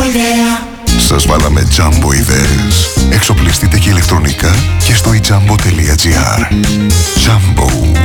ιδέα. Σας βάλαμε Jumbo ιδέες. Εξοπλιστείτε και ηλεκτρονικά και στο ijambo.gr. Jumbo.